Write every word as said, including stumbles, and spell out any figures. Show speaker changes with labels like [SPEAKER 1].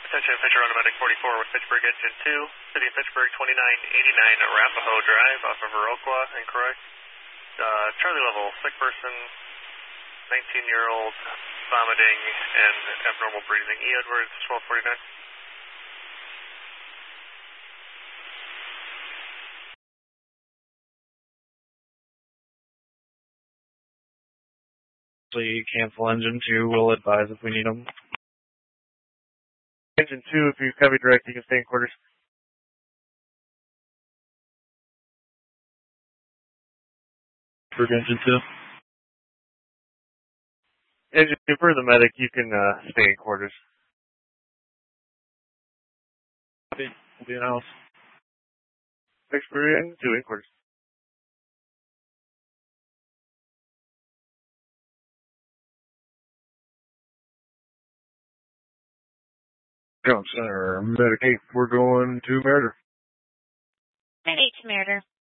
[SPEAKER 1] Attention, Pitcher on medic forty-four with Pittsburgh Engine two, City of Pittsburgh twenty-nine eighty-nine Arapahoe Drive off of Iroquois and Croix. Uh, Charlie level, sick person, nineteen-year-old, vomiting and abnormal breathing. E. Edwards, twelve forty-nine.
[SPEAKER 2] Actually, cancel engine two. We'll advise if we need them. Engine two, if you copy direct, you can stay in quarters.
[SPEAKER 3] For engine two.
[SPEAKER 2] Engine two, for the medic, you can uh, stay in quarters.
[SPEAKER 3] Okay, we'll be in house.
[SPEAKER 2] Thanks for engine two in quarters.
[SPEAKER 3] Jump Center, medic eight, we're going to Meritor.
[SPEAKER 4] Eight to Meritor.